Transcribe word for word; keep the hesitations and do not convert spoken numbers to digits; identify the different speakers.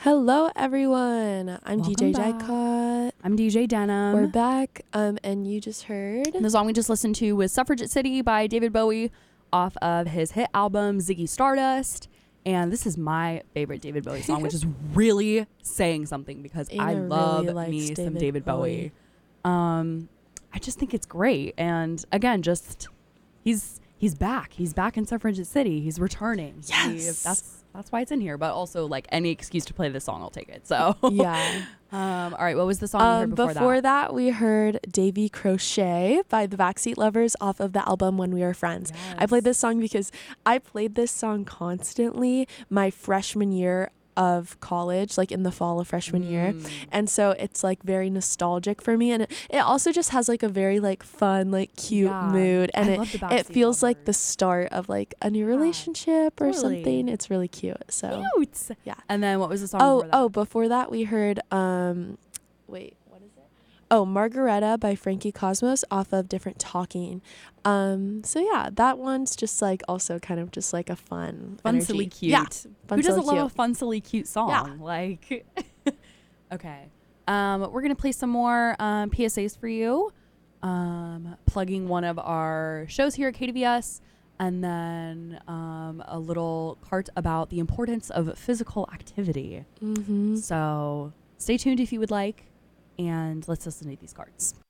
Speaker 1: Hello, everyone. I'm
Speaker 2: Welcome
Speaker 1: D J
Speaker 2: back.
Speaker 1: Jacott.
Speaker 2: I'm D J Denim.
Speaker 1: We're back, um, and you just heard
Speaker 2: The song we just listened to was Suffragette City by David Bowie off of his hit album Ziggy Stardust. And this is my favorite David Bowie song, which is really saying something because
Speaker 1: Anna
Speaker 2: I
Speaker 1: really
Speaker 2: love
Speaker 1: likes
Speaker 2: me some
Speaker 1: David
Speaker 2: David
Speaker 1: Bowie.
Speaker 2: Bowie. Um, I just think it's great. And again, just he's he's back. He's back in Suffragette City. He's returning. He-
Speaker 1: Yes.
Speaker 2: that's that's why it's in here. But also, like, any excuse to play this song, I'll take it. So
Speaker 1: yeah.
Speaker 2: um, all right, what was the song you
Speaker 1: Um,
Speaker 2: heard before,
Speaker 1: before
Speaker 2: that?
Speaker 1: that, we heard Davy Crochet by the Backseat Lovers off of the album When We Were Friends. I played this song because I played this song constantly my freshman year of college, like in the fall of freshman year.
Speaker 2: Mm.
Speaker 1: And so it's like very nostalgic for me. And it, it also just has like a very like fun, like cute
Speaker 2: Yeah.
Speaker 1: mood. And
Speaker 2: I
Speaker 1: it,
Speaker 2: love the
Speaker 1: it
Speaker 2: Backseat
Speaker 1: feels like the
Speaker 2: Lovers.
Speaker 1: start of like a new
Speaker 2: Yeah,
Speaker 1: relationship or
Speaker 2: totally.
Speaker 1: something. It's really cute. So
Speaker 2: Cute.
Speaker 1: yeah.
Speaker 2: And then what was the song
Speaker 1: Oh,
Speaker 2: before that?
Speaker 1: oh, before that we heard um wait, what is it? Oh, Margareta by Frankie Cosmos off of Different Talking. Um so yeah, that one's just like also kind of just like a fun
Speaker 2: Fun,
Speaker 1: energy.
Speaker 2: silly, cute.
Speaker 1: Yeah. Fun,
Speaker 2: Who doesn't
Speaker 1: silly,
Speaker 2: love
Speaker 1: cute.
Speaker 2: a fun, silly, cute song?
Speaker 1: Yeah.
Speaker 2: Like, okay. Um, we're going to play some more um, P S As for you. Um, plugging one of our shows here at K D V S. And then um, a little cart about the importance of physical activity.
Speaker 1: Mm-hmm.
Speaker 2: So stay tuned if you would like. And let's listen to these cards.